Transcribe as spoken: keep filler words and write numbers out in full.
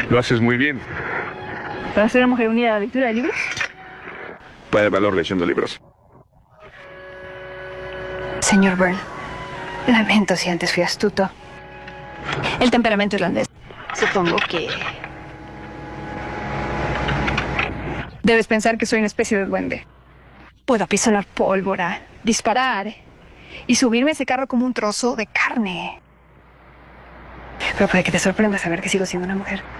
Lo haces muy bien. ¿Para ser una mujer unida a la lectura de libros? Para el valor leyendo libros. Señor Byrne, lamento si antes fui astuto. El temperamento irlandés. Supongo que... Debes pensar que soy una especie de duende. Puedo apisolar pólvora, disparar y subirme a ese carro como un trozo de carne. Pero puede que te sorprenda saber que sigo siendo una mujer.